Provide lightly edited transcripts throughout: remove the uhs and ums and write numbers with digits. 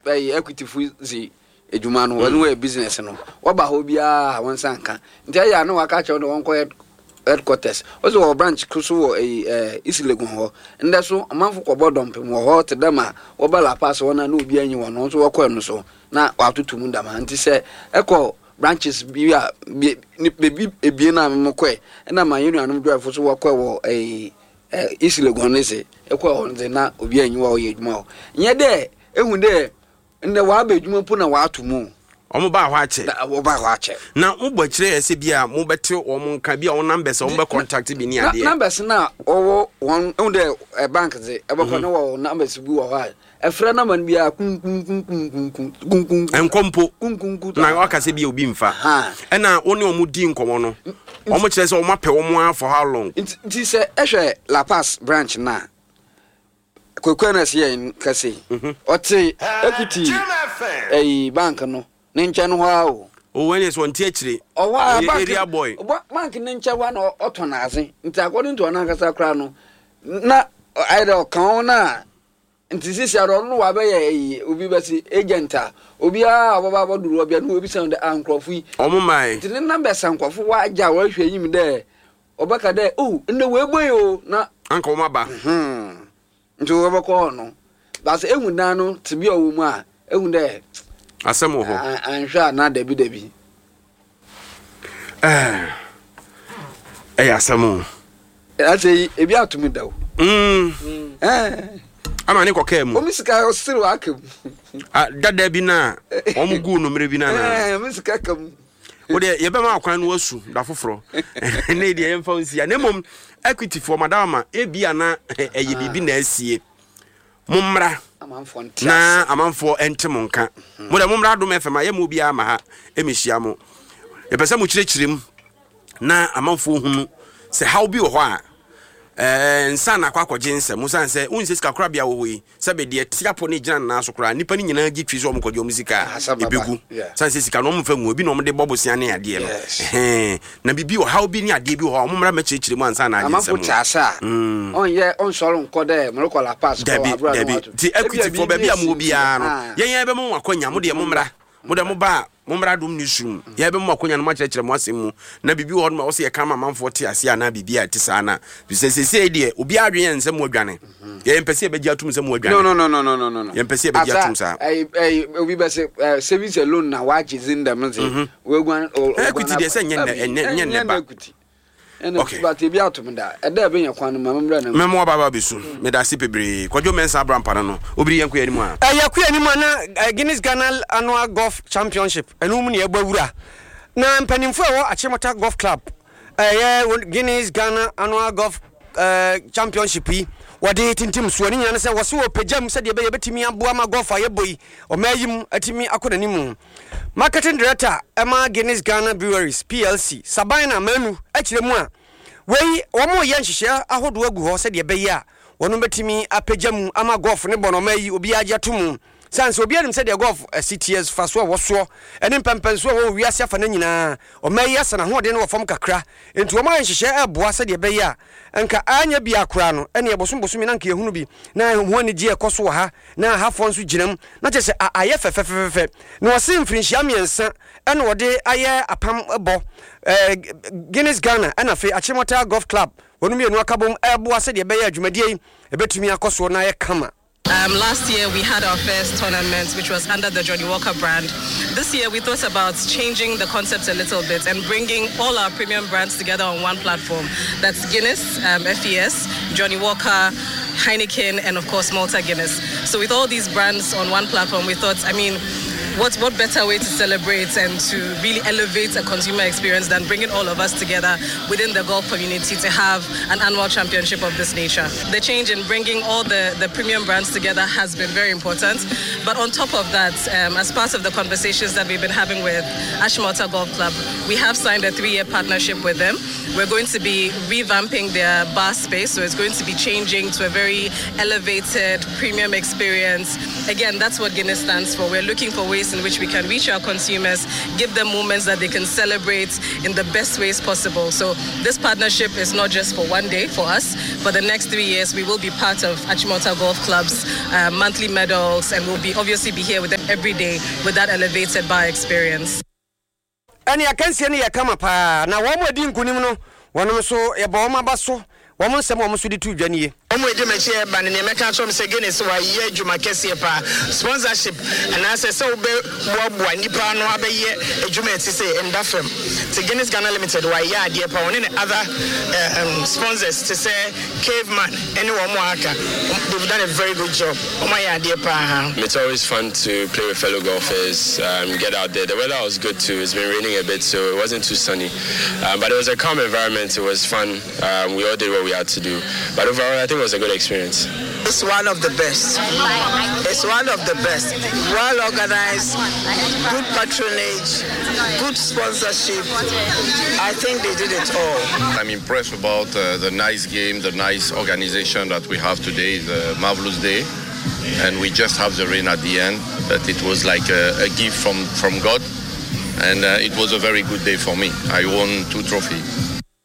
equity fuzi ejuma no wonu e business no woba ho bia won sanka ntia ya no waka che won ko headquarters also branch kuso wo Isilegun ho nda so amanfo ko bodom pem ho te dama woba la pass wona na obi anyi won so wo ko no so na watotum ndama nti se eko branches bia bebi ebie na memko na ma yenu anum drive so wo ko wo Isilegun ne se eko ho na obi anyi wo ye adwuma ho nye de ehun de nde wa ba adwuma po na wa atomu omo ba ho ache wo ba ho ache na wo kire ese bia mo bete omo nka bia wo numbers wo be contact bi ni ade numbers na owo won de bank ze e bako na wo numbers bi wo ha efra na man bia kun enkompo na waka se bia obi mfa na wo ne omo di nkomo no omo kire se omo pɛ omo for how long nti se ehwe La Paz branch na kwekwana se yen kase ote equity bank no ne nche no ha o when so nti akire o wa area boy bank ne nche wa no otonaze nti according to ona kasa kra no na either kan na nti sisi aro no wa be ye obi basi agenta obi a baba boduru obi na obi sound ankrofo yi omumai nti ne number sankrofo wa agya wa hwe yim de obaka de nne we boy o na anka o maba nti wo bako no bas ehun dan no tibi owo mu a ehun de asemo ho anhwa na dabi asemo ase ebi atumi dawo ama ne koka mu omisika osiri akam dada bi na omugu no mere bi na omisika kam wo de ye be ma akwan no wasu da foforo ne de ye mfa onsia ne mom equity for madama ebia na eye bibi na asie mummra na amanfo entem nka mo de mummra do mefema ye mo bia ma ha emehia mo ye pese mo kirekirim na amanfo hunu se how bi wo ho a nsa na kwakwaje nse musa nse unse sika kora bia wo yi se be de tiapo ne gina na so kora nipa ni nyina gi twi so mo kwaje musika ebegu sanse sika no mo fa nwu obi no mo de bobosia ne ade no na bibi wo how bi ni ade bi ho mo mra ma kirekirim ansa na ade nse mo amanfo chasa on soro nko de mo ko La Paz ko abura no ti equity for bia mo bia no yen be mo akonya mo de mo mra mo de mo ba mummra dum ni sum ya be mo akonya no ma kyerɛkyerɛ mo asem mu na bibi wo no wo se ye ka ma manfo te ase ana bibi a te sa na bi se de obi adwen nsem mo adwane ye mpese e begi atum nsem mo adwane no ye mpese e begi atum sa obi be se service alone na wa jizin da mze we gwan equity de se nye ba okay but e bi atum da e da be yakwan no mamra na memo baba bisu me da sipebre kwadwo mensa abrampa no obiri yanko yani mu a yakwa yani mu na Guinness Ghana Annual Golf Championship enum ne ebawura na mpanimfo ewo Achimota Golf Club Guinness Ghana Annual Golf Championship yi wade tintim so ni nyane se wose wo pejam se de be yebetimi aboa ma golf ayeboyi o mayim atimi akodanimu marketing director Emma Guinness Ghana Breweries PLC Sabina Manu akiremu a wei omo ye nhihye ahodo agu ho se de be yi a wono betimi apejam ama golf ne bono mayi obi agye tomu sanse obi anim se de golf CTS faso woso ene pempenso wo wiase afa na nyina o mayi asana ho de ne wofam kakra enti omo ye nhihye eboa se de be yi a enka anya bia kura no ene ebosom na nka ehunu bi na ho ani gye ekoso wo ha na hafo nso ginam na che se aye fefefefe na wose mfrinhia miensa ene wode aye apam ebo Guinness Ghana and afi Achimota Golf Club wonu me enu akabom eboa se de be ya adwumadie ebetumi akoso na ye kama. Last year we had our first tournament, which was under the Johnny Walker brand. This year we thought about changing the concept a little bit and bringing all our premium brands together on one platform. That's Guinness, FES, Johnny Walker, Heineken, and of course Malta Guinness. So with all these brands on one platform, we thought, what better way to celebrate and to really elevate a consumer experience than bringing all of us together within the golf community to have an annual championship of this nature. The change in bringing all the premium brands together has been very important. But on top of that, as part of the conversations that we've been having with Achimota Golf Club, we have signed a 3-year partnership with them. We're going to be revamping their bar space, so it's going to be changing to a very elevated premium experience. Again, that's what Guinness stands for. We're looking for ways in which we can reach our consumers, give them moments that they can celebrate in the best ways possible. So this partnership is not just for one day for us. For the next 3 years, we will be part of Achimota Golf Club's monthly medals, and we'll obviously be here with them every day with that elevated bar experience. And I can see any come up now. One more didn't kunimo, one of so a bomb basso. Woman some almost with the 2 Jenny. We do my chair, but in the American say Guinness, why you my sponsorship, and as I so one Nippon, a Jumet say, and Duffem. To Guinness Ghana Limited, why ya, dear Pound, and other sponsors to say, Caveman, anyone worker. They've done a very good job. Oh, my dear Pa. It's always fun to play with fellow golfers, get out there. The weather was good too. It's been raining a bit, so it wasn't too sunny. But it was a calm environment. It was fun. We all did what we had to do. But overall, I think it was a good experience. It's one of the best. It's one of the best. Well organized, good patronage, good sponsorship. I think they did it all. I'm impressed about the nice game, the nice organization that we have today. It's a marvelous day. And we just have the rain at the end. But it was like a gift from God. And it was a very good day for me. I won 2 trophies.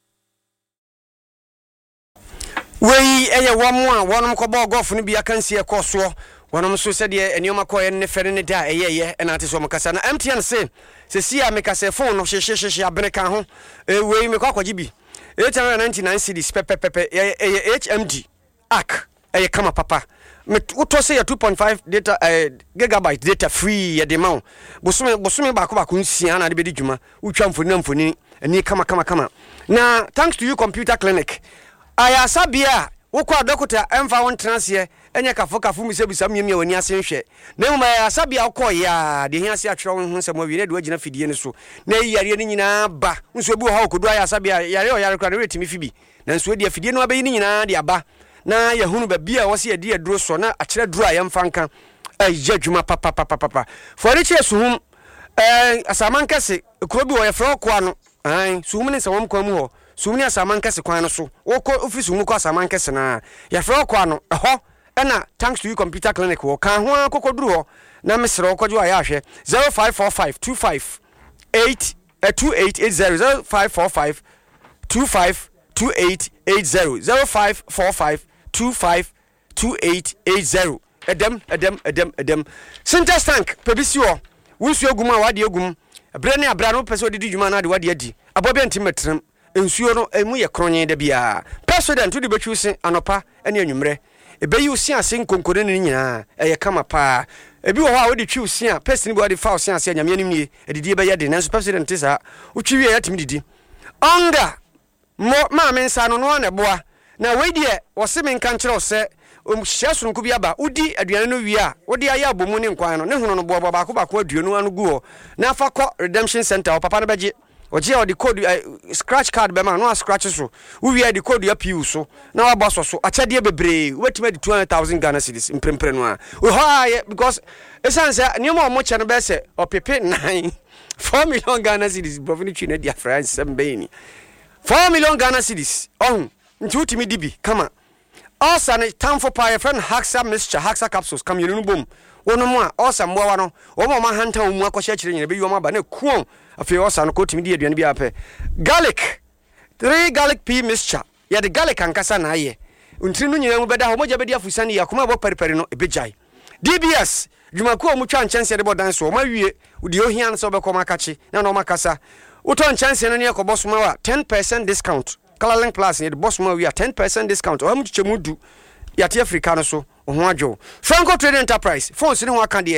We one more, one more golf, and be a can see a course. One of so said, and you are calling the Fernanda, and I is Omakasana. Empty and say, Cecia make us a phone of Shesha Benecaho, way make up GB. 899 cities, Pepe, HMD, AC, a come up, Papa. What was say a 2.5 data gigabyte data free at the mount. Bosumi Bakuma Siana de Bedijuma, which I'm for Namfuni, and near Kama. Now, thanks to you, Computer Clinic. Aya sabia wokwa doctor emfa won transie enya kafoka fu mi sebi sam yemi wani asenhwe na mu ya sabia wokọ ya de hiase atwere won nsem wi na de wagina fidie ne so na yare ne nyina ba nso bi ho okodo aya sabia yare o yare kra na retimi fibi na nso de fidie no abayi ne nyina de aba na yahunu ba bia wo se ye de aduro so na akere duro ayem fanka ayadwuma papa for reach suhum asaman kase kuro bi wo ye fra ko ano suhum ne sawam kwa mu ho sumni asaman kese kwan no so woko office mu ko asaman kese na ya fra kwa no ho na thanks to you computer clinic wo kan ho akokoduru ho na mesre okojo aya ahwe 0545 2880 0545 252880 edem center tank pebisi wo wusu egum a wade egum bre ne abra no pese odidi djuma na de wade adi abobia ntimetrem ensuo no emu ye kronye da bia president to de betwuse anopa ene anwumre ebeyi usia ase konkore ne nyina eye kama pa ebi wo ha wo de twi usia person bi wo de fa usia ase nyame anim nie edidi ebe ye de nanso president sa utwi wie ya timi didi onga ma men sa no no na boa na we die wo se men kan kire wo se hia sonko bi aba udi aduane no wie a wo de aya abomu ne nkwan no ne hono no boa baako aduanu anu gu ho na fa kɔ redemption center papa no beje oje o the code scratch card be ma no scratch so we the code ya piu so na wa boss so achade bebre wetima di 200,000 Ghana cedis imprempre no a we ha because essence nyoma mo che no be se opepe 9 4 million Ghana cedis brofini twi na dia France sembeni 4 million Ghana cedis oh nti utimi dibi kama also na time for pie friend Haxa capsules come you no boom wono mo a also mbo wa no wo mo ma hanta mu akɔhye kire nyina be yi mo ba na kuon afi also no ko timi di aduane bi apɛ garlic 3 garlic pea mixture ya de garlic ankasa na aye untiri no nyina mu bɛda ho moja bɛdi afusani yakoma bɔ periperi no ebejai DBS dwumaku o mu twa nchanse de bodan so ma wie udi ohia no so bɛkɔ makachi na no makasa uto nchanse no ne yakɔbɔ so ma wa 10% discount Colorlink Plus ne de boss ma we 10% discount o mu chichemu du yate Africa no so ho adwo Franco Trading Enterprise phones ne ho aka de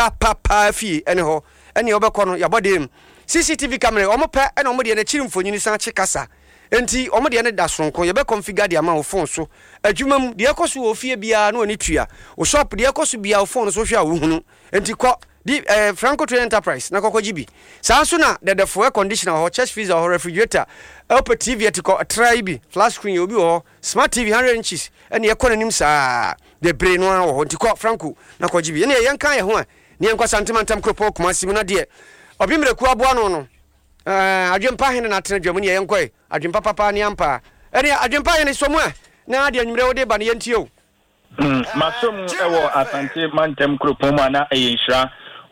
pa fie ene ho ene obekɔ no yabɔdem CCTV camera omo pɛ ene omo de na chiri mfonyini san chekasa enti omo de ne da sonko ye be configure de ama wo phone so adwumam de ekoso wo fie bia na oni tua wo shop de ekoso bia wo phone so hwe a wo hunu enti kɔ di Franco Trading Enterprise na kokɔ gibi sanso na the fuel conditioner ho chest freezer ho refrigerator Oppo TV atiko try flash screen obi ho smart TV 100 inches ene ye kɔ nanim saa de brain no ho ntiko Franco na kɔ gibi ene ye nkan ye ho a ne nkɔ santimantam kropo kuma simu na de obi mreku aboa no adwempa hene na tena dwamu ne yɛnkɔe adwempa papa ne ampa ɛne adwempa hene somu a na ade anwumere wo de ba ne yɛntio masom ɛwɔ asante mantem kuropɔn mu ana ɛyɛ nhyira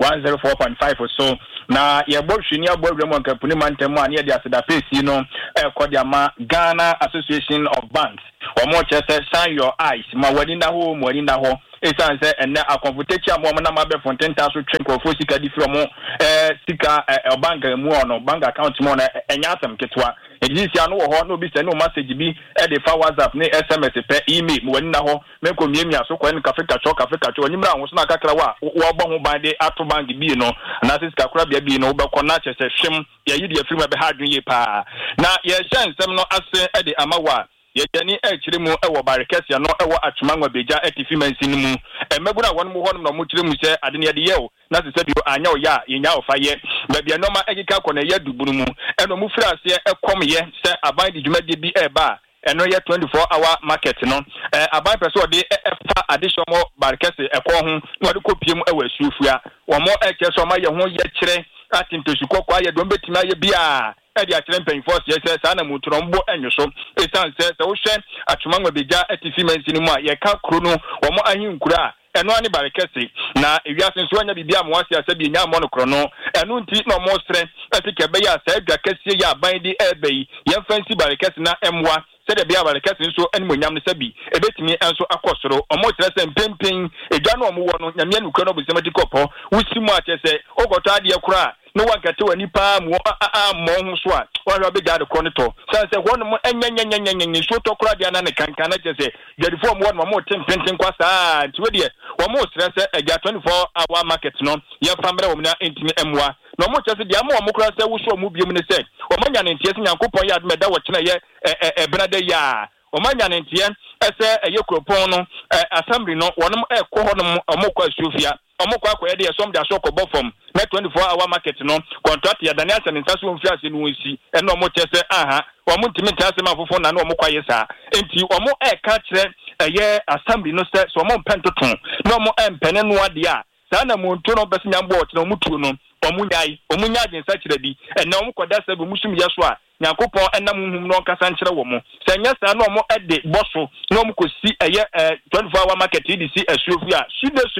104.5 so na yɛbɔ hwini abɔ awuram ankapuni mantem mu a ne yɛde aseda pesi no ɛkɔ de ama Ghana Association of Banks wɔn kyerɛ sɛ shine your eyes ma wani na hɔ esan sɛ ɛnɛ akɔnfotechi amɔ mo na ma bɛ fontenta so twen kɔfo sika di firi mo sika bank mu ɔno bank account mu ɔno ɛnya asɛm ketwa ejisi ano wɔ hɔ na obi sɛ ne o message bi de fa WhatsApp ne SMS pɛ email mo wani na hɔ me ko miemia so kɔ ne kafe kacho onyimra ho so na kakra wa wo bɔ ho ban de ato bank bi no na sika kura bia bi no wo bɛkɔ na kyɛ sɛ hwem yɛ yi de afiri ma bɛ ha adwen yɛ paa na yɛ hyɛ nsɛm no ase de amawa yɛjani ɛkyire mu ɛwɔ barikɛsia no ɛwɔ atwumangwa beja ɛtifi mansin mu ɛmɛguna wɔn mu hɔnom na mo kyire mu sɛ ade ne yɛde yɛw na sɛ bio anya ɔyɛ a yɛnya ɔfa yɛ baabi anɔma ɛkeka kɔ na yɛ dubunu mu ɛno mu firi aseɛ ɛkɔm yɛ sɛ aban de dwumadie bi ɛɛba ɛno yɛ 24-hour market no aban pɛ sɛ ɔde ɛfa addition mo barikɛsi ɛkɔ ho na ɔde kɔpie mu ɛwɔ asuofua wɔn ɛkyɛ sɛ ɔma yɛ ho yɛ kyerɛ atimpesukɔkɔ ayɛ dɔm betumi ayɛ bia ɛde akyerɛ mpanyinfoɔ sɛ saa na muturɔmbo ɛnwo so ɛsan sɛ wohwɛ atwumangwa begya atifi mansin mu a yɛka kuro no wɔn ahenkura a ɛno ane barikɛsi na ewiase nso anya biribi a moase asɛ bi nya mmɔ no korɔ no ɛno nti na ɔmo srɛ ɛte kɛbɛyɛ a saa adwa kɛseɛ yɛ aban de ɛɛbɛ yi yɛmfa nsi barikɛsi na ɛmmoa sɛdeɛ bia barikɛsi nso animonyam no sɛ bi ɛbɛtumi nso akɔ soro ɔmo kyerɛ sɛ mpempen edwa no ɔmo wɔ no nyamea nukura no obusɛm adi kɔpɔ wosi mu akyɛ sɛ ɔkɔtɔ adeɛ koraa no wakati wani pa mu mo so a wa be gade kɔ ne to sɛ wɔn mo enyenyenyenyenyen so to kora dia na ne kankan na kyɛ sɛ gadifo mo wɔn mo tempenten kwa saa nti we de wɔn mo srɛ sɛ agya 24-hour market no yɛ famre wɔn na ntimi emwa na wɔn kyɛ sɛ dia mo wɔn kora sɛ wo so mo biom ne sɛ wɔn nya ne ntie sɛ nyankopɔn yɛ admeda wɔ kyena yɛ benada ya wɔn nya ne ntie ɛsɛ ɛyɛ kuropɔn no assembly no wɔn ɛkɔ hɔ no wɔn kɔ asuofia ɔmo kwa akɔyɛ de yɛsɔm de aso kɔbɔ fam na 24-hour market no contract yɛ dane asɛ ne nsa so mfi ase no wɔnsi ɛna ɔmo kyɛ sɛ ɔmo ntimi nta asɛm afofo na ɔmo kwa yɛ saa enti ɔmo ɛka kyerɛ ɛyɛ assembly no sɛ ɔmo mpɛ ntoto na ɔmo ɛmpɛne no adeɛ a saa na monto no bɛsɛ nyambo ɔkyerɛ ɔmo tuo no ɔmo nya agyensa kyerɛ bi ɛna ɔmo kɔda sɛ bi musum yɛ so a nyankopɔn ɛnam nhum no nkasa nkyerɛ wɔ mo sɛ nyɛ saa na ɔmo ɛde bɔ so na ɔmo kɔsi ɛyɛ 24-hour market yi de si asuofu a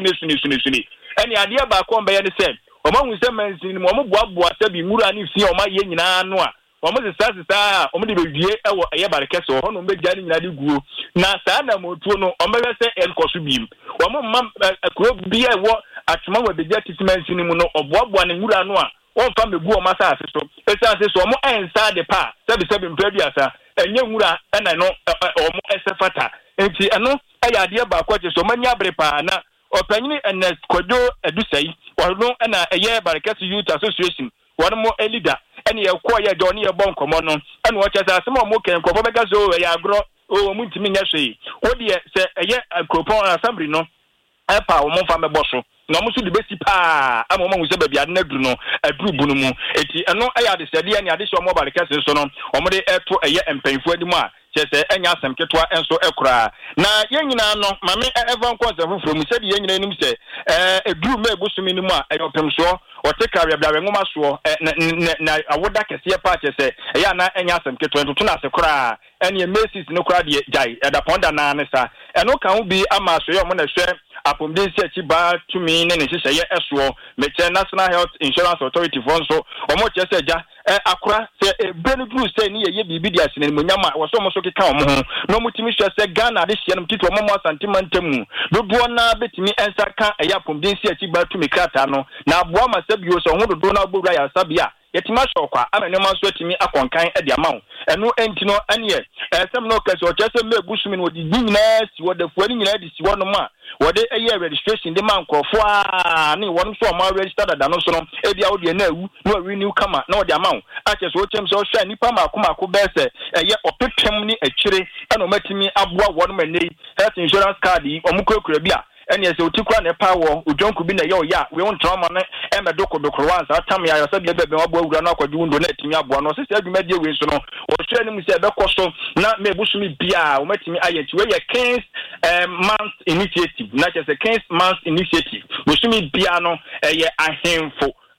sune ɛne adeɛ baako ɔmbɛyɛ ne sɛ ɔmo ahu sɛ mansin mu ɔmo boaboa sɛ bi nwura ne fie ɔmo ayɛ nyinaa no a ɔmo sesa a ɔmo de bewie ɛwɔ ɛyɛ barikɛsɛ hɔ no mbɛgya ne nyinaa de guo na saa na motuo no ɔmbɛhwɛ sɛ ɛnkɔ so biem ɔmo mma kuro bi a ɛwɔ atwumangwa begya titi mansin mu no ɔboaboa ne nwura no a wɔmfa megu ɔmo asase so ɛsiane sɛ ɔmo ɛnsa de pa sɛbi mpɛ biasa ɛnyɛ nwura ɛna no ɔmo ɛsɛ fata enti ɛno ɛyɛ adeɛ baako kyɛ sɛ ɔmo ani abere paa na ɔpanyini ɛnɛ kwadwo adusai ɔno ɛna ɛyɛ barikɛsi youth association wɔn mo leader ɛne yɛkɔ yɛ de ɔne yɛbɔ nkɔmmɔ no ɛna ɔkyɛ sɛ asɛm a ɔmo kɛn nkɔfɔ bɛka sɛ ɛyɛ agorɔ ɔmo ntumi nyɛ hwee wodeɛ sɛ ɛyɛ kuropɔn assembly no ɛpa ɔmo mfa mɛbɔ so na ɔmo so de besi paa ama ɔmo ahusɛ baabi ade na duru no aduru bunu mu eti ɛno ɛyɛ adesɛdeɛ ne adehyɛ ɔmo barikɛsi so no ɔmo de ɛto ɛyɛ mpanyinfoɔ anim a kyɛ sɛ ɛnya asɛm ketewa ɛnso ɛkora na yɛn nyinaa no mame ɛva nkɔnsɛm foforɔ mu sɛdeɛ yɛn nyinaa anim sɛ ɛduru ma ebusumi no mu a ɛyɛ ɔpemsoɔ ɔte kareabiawe nwoma soɔ na awoda kɛseɛ paa kyɛ sɛ ɛyɛ ana ɛnya asɛm ketewa ntoto no ase koraa ɛne macy's no koraa deɛ gyae ɛdapɔn da naa ne sa ɛno ka ho bi ama asoyɛ ɔmo na hwɛ apomdensi akyi baa tumi ne ne hyehyɛeɛ ɛsoɔ mekyɛ national health insurance authority fo nso ɔmo kyerɛ sɛ gya akora sɛ ebere no duru sɛ ne yɛyɛ biribi de asene nimonyam a wɔsɛ ɔmo so keka ɔmo ho na ɔmo tumi hwɛ sɛ Ghana de hyia no titi ɔmo mo asantema ntam dodoɔ na betumi ɛnsa ka ɛyɛ apomdensi akyi baa tumi krataa no na aboa ma sɛ bio sɛ ɔho dodoɔ na abɔwura yɛ asabea yɛtuma hyɛ ɔkwa ama nneɛma nso atumi akɔnkan de ama wo ɛno enti no ɛneɛ ɛsɛm no kɛsɛ ɔkyerɛ sɛ mma ebusumi no wɔde di nyinaa si wɔ dafua no nyinaa de si hɔ nom a wɔde ɛyɛ registration de ma nkurɔfoɔ a ne wɔn nso ɔmo register dada no so no ebi a wɔde na awu na renew kama na wɔde ama wo akyɛ sɛ wɔkyɛm sɛ ɔhwɛ nipa maako bɛɛ sɛ ɛyɛ ɔpepɛm ne akyire ɛna ɔmatumi aboa wɔn ma nei health insurance card yi ɔmo kurakura bi a ɛne ɛsɛ otikura ne pa wɔ odwonku bi na ɛyɛ ɔyɛ a wɔn trauma ne ɛmɛdokɔdokɔ wansa atam ya yɛsɛ bia bɛbɛn wabɔ awura na akɔgye wundo na atumi aboa no sɛ adwumadie wei so no wɔhwɛ ne mu sɛ ɛbɛkɔ so na ma ebusumi bia wɔmatumi ayɛ nti wɔyɛ Kings month initiative na kyerɛ sɛ Kings month initiative busumi bia no ɛyɛ ahemfo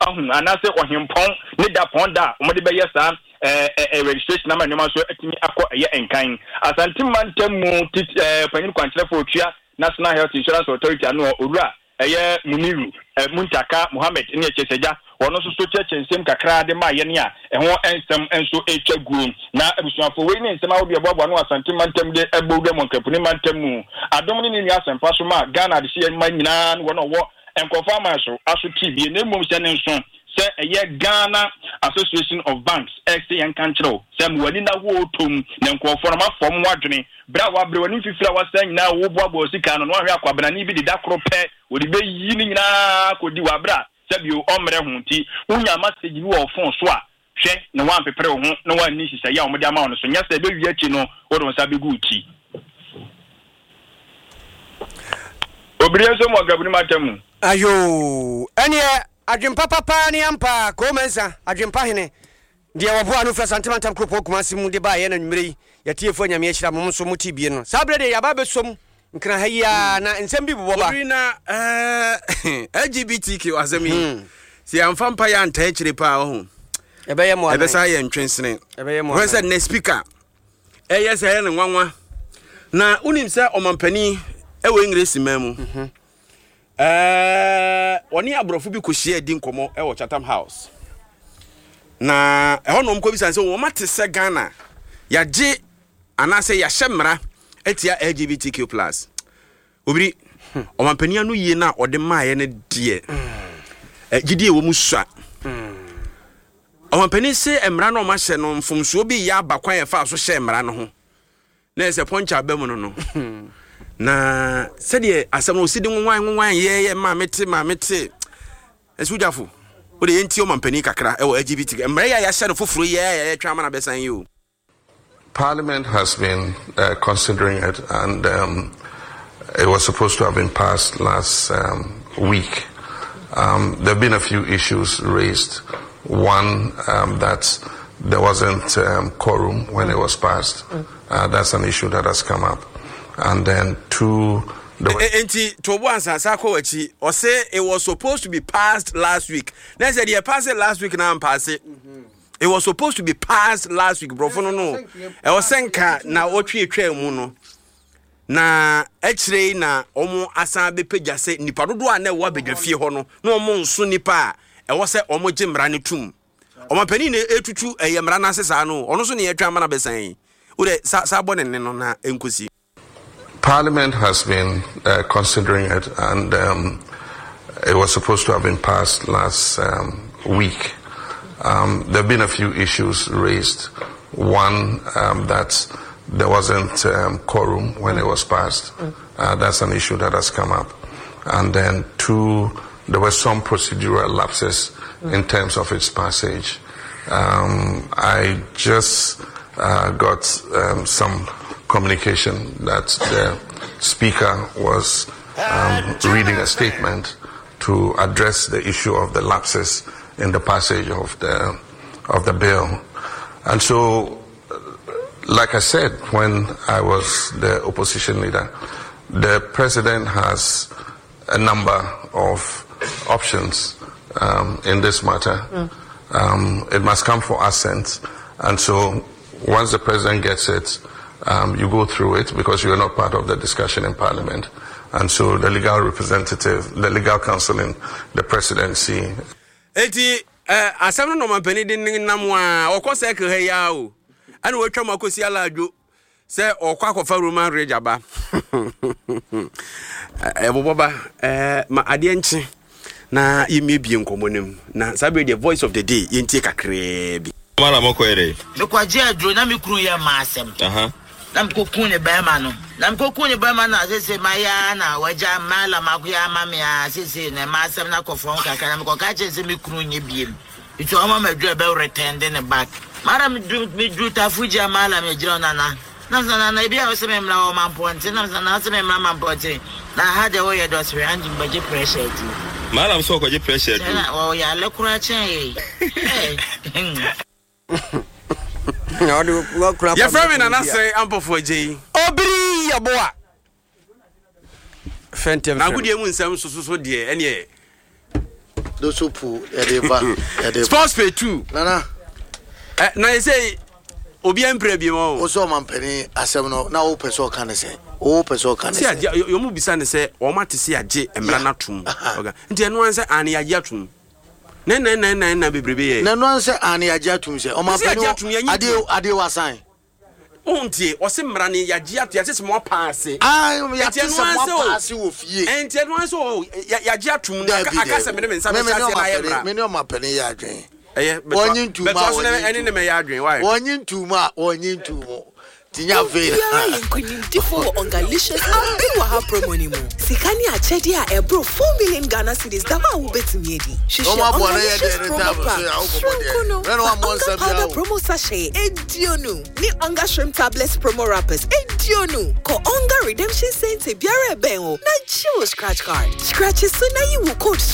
anase ohempon ne da ponda omode be yesa registration number no so atimi akọ enkan Asante Mantam panyin kwankyerɛ for otua National Health Insurance Authority ano owura Muniru Muntaka Mohammed ne Cheseja wono so kyekyen kakra de ma ye ne a ɛho ensem enso etwa guo na abusuafo we ne nsem a obi eboabo no Asante Mantam de ebodem nkapuni Mantam adom ne ni asempa so ma Ghana de sie ma nyina wono wo enkofa ma so aso tv ne mum se ne nso se Ghana Association of Banks yan kanchero se mwani na wo tom na nkofo na mafom wadwene bra wa bre wani fifira wasan na wo boabo sika no ahwe akwabana ni bi de dakro pe wo de be yi ni nyina kodi wa bra se bi o omre ho nti unya message bi wo phone so a hwe na wan pepere ho na wan ni sisa ya omde ama no so nya se be wi achi no wo do sa be guti obriye so mo gabuni Mantam ayo ene adwempa papa ni ampa ko mensa adwempa hene de waboa no fra Asante Mantam kropo kumase mu de ba ye na nwumre yatiefo nyame ahira mom so mutibie no sabre de yaba besom nkra hayia na nsem bi boba na LGBTQ azami si amfa mpa ya nta akire pa ho ebeye mo ebe sa ye ntwensene ebeye mo ho se na speaker yes ye ne nwanwa na unim se omampani ewe ngresi mamu oni abrofo bi ko hia di nkomo e wo Chatham House na ehonom ko bi san se wo mate se Ghana ya je anase ya hyemra etia LGBTQ+ obiri omampani anu yie na ode maaye ne de gidi e wo musua omampani se emra no ma hye no mfomso bi ya bakwan e fa so hye emra no ho na ese poncha ba mu no na sɛdeɛ asɛm no sidi nwan ye ma mete esujafo o de yenti o mampani kakra e wo LGBT mmerɛ ya hyɛ no foforo ye twa ma na besan yo. Parliament has been considering it, and it was supposed to have been passed last week. There have been a few issues raised. One, that there wasn't quorum when it was passed. That's an issue that has come up. And then two, or say it was supposed to be passed last week. They said you passed it last week, now I'm passing. It was supposed to be passed last week, bro. No. I was saying na otwi etwa mu no. Na echire na omo asan be pagya se nipa dodo a na wo abedwafie ho no. Na omo nso nipa a wo se omo gimra ne tum. Omo pani na etutu eyemra na sesa no. Ono so ne etwa ma na besan. Wo de sa bone ne no na enkosi. Parliament has been considering it, and it was supposed to have been passed last week. There have been a few issues raised. One, that there wasn't quorum when it was passed. That's an issue that has come up. And then two, there were some procedural lapses in terms of its passage. I just got some communication that the speaker was reading a statement to address the issue of the lapses in the passage of the bill. And so, like I said, when I was the opposition leader, the president has a number of options in this matter. It must come for assent. And so, once the president gets it, you go through it because you are not part of the discussion in Parliament. And so the legal representative, the legal counsel in the presidency. Asam no mampani din namwa okose ke heya o ana wotwa makosi alajo se okwa kofa Roman rejaba eboboba ma ade nchi na yemebie nkomonem na sabe the voice of the day yentie kakra bi mara mokoere mekwaje adro na mekuru ya masem na mkoku ne bema no na mkoku ne bema na sese maya na waja mala makuya mamia sese ne masem na kofon kaka na mkoka chese mekuru nye biem itu ama medru be retend ne back mara medru tafuja mala mejira na na bia o se memla o mamponte na se memla mamponte na hade wo ye do se anjim baje pressure ti mala so ko je pressure ti o ya le kura chen ya frame na say ampofo je obiri yaboa fentem na gudie mu nsam so de ene those who pull sports pay 2 nana na you say obi empre bi mo o so man pani asem no na o person kan say o person kan say yo mu bisa ne say o mate say age emra na tum oga nti eno an say an ya age atum na bebrebe ye na no an say an ya age atum say o man pani ade wasan ontie o se mra ne ya age atum ya se mo pass ya se mo pass wo fie enti eno an so ya age atum na aka se me nsa na ya me no man pani ya adwen onyin tuma eni ne me ya adwen why onyin tuma tinya veil for Ongalicious and ha promo ni mo sikani achedi a ebro 4 million Ghana cedis da ma wo betumi edi o ma bo na ye de table so ya wo bo de no wa mo nsa bia o promo sachet edionu ni Onga shrimp tablets promo wrappers edionu ko Onga redemption center biara ben o na chill scratch card scratch so na you code